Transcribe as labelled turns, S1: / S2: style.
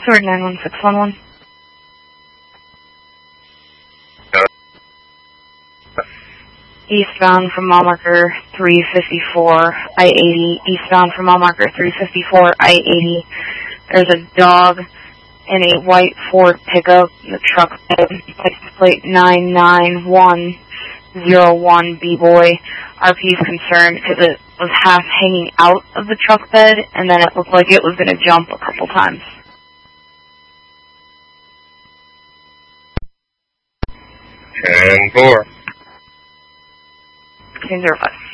S1: Sword 91611. Eastbound from mile marker 354, I-80. Eastbound from mile marker 354, I-80. There's a dog in a white Ford pickup. The truck license plate 99101 B-Boy. RP is concerned because it was half hanging out of the truck bed, and then it looked like it was going to jump a couple times.
S2: 10-4.
S1: 10-05.